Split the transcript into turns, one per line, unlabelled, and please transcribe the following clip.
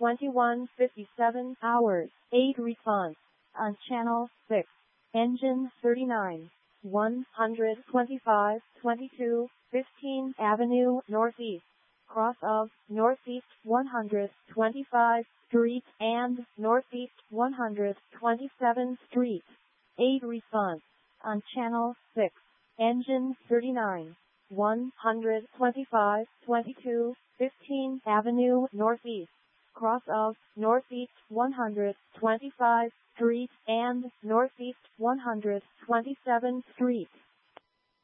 21:57 hours. 8 response. On channel 6. Engine 39. 125, 22, 15 Avenue Northeast. Cross of Northeast 125 Street and Northeast 127th Street. 8 response. On channel 6. Engine 39. 125, 22, 15 Avenue Northeast. Cross of Northeast 125 Street and Northeast 127th Street.